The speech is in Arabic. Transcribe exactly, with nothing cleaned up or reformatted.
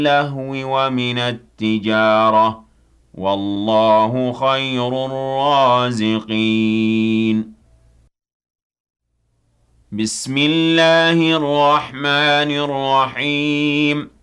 اللهو ومن التجارة والله خير الرازقين بسم الله الرحمن الرحيم